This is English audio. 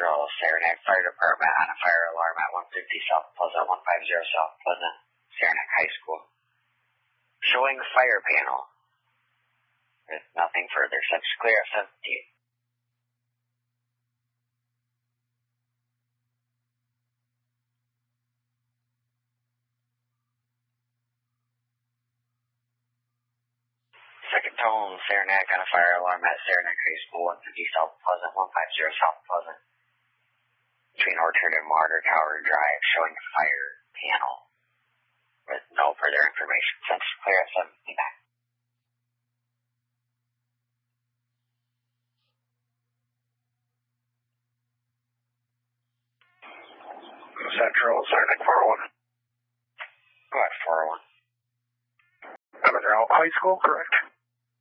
Central Saranac Fire Department on a fire alarm at 150 South Pleasant, 150 South Pleasant, Saranac High School. Showing fire panel. With nothing further. Such clear at 17. Second tone, Saranac on a fire alarm at Saranac High School, 150 South Pleasant, 150 South Pleasant. Between Orchard and Water Tower Drive, showing a fire panel. With no further information. Such clear at 79. Central, Saranac 401. Go ahead, 401. Monroe High School, correct?